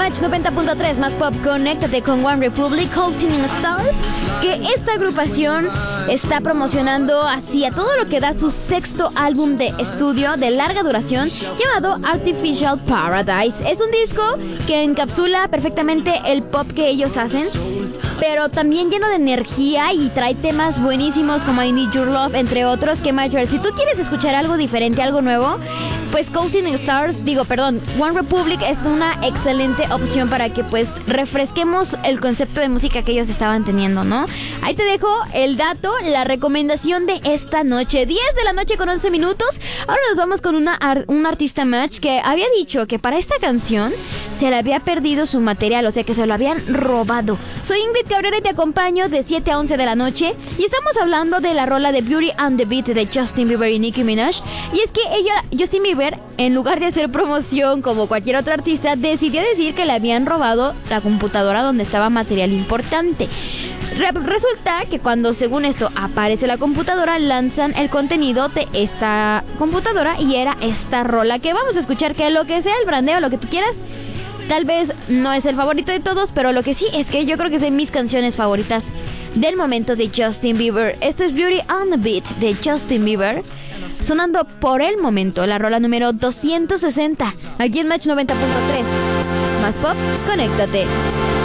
Match 90.3 más pop, conéctate con One Republic, Counting Stars, que esta agrupación está promocionando así a todo lo que da su sexto álbum de estudio de larga duración llamado Artificial Paradise. Es un disco que encapsula perfectamente el pop que ellos hacen, pero también lleno de energía y trae temas buenísimos como I Need Your Love, entre otros. Que mayor, si tú quieres escuchar algo diferente, algo nuevo, pues Counting Stars, One Republic es una excelente opción para que pues refresquemos el concepto de música que ellos estaban teniendo, ¿no? Ahí te dejo el dato, la recomendación de esta noche, 10 de la noche con 11 minutos. Ahora nos vamos con un artista match que había dicho que para esta canción se le había perdido su material, o sea que se lo habían robado. Soy Ingrid Cabrera y te acompaño de 7 a 11 de la noche y estamos hablando de la rola de Beauty and the Beat de Justin Bieber y Nicki Minaj. Y es que Justin Bieber, en lugar de hacer promoción como cualquier otro artista, decidió decir que le habían robado la computadora donde estaba material importante. Resulta que cuando, según esto, aparece la computadora, lanzan el contenido de esta computadora y era esta rola que vamos a escuchar, que lo que sea el brandeo, lo que tú quieras. Tal vez no es el favorito de todos, pero lo que sí es que yo creo que es de mis canciones favoritas del momento de Justin Bieber. Esto es Beauty and the Beat de Justin Bieber, sonando por el momento la rola número 260, aquí en Match 90.3. Más pop, conéctate.